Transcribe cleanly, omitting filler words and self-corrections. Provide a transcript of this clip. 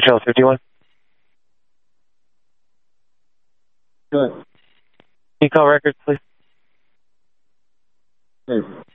Channel 51. Good. Can you call records, please? Hey.